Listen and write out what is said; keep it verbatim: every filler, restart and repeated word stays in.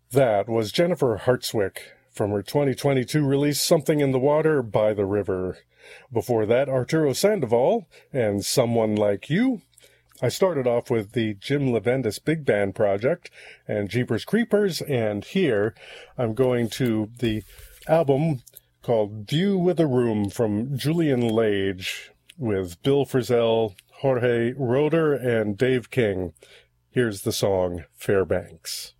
That was Jennifer Hartswick from her twenty twenty-two release Something in the Water by the River. Before that, Arturo Sandoval and Someone Like You. I started off with the Jim Levendis Big Band Project and Jeepers Creepers, and here I'm going to the album called View with a Room from Julian Lage with Bill Frisell, Jorge Roeder, and Dave King. Here's the song Fairbanks.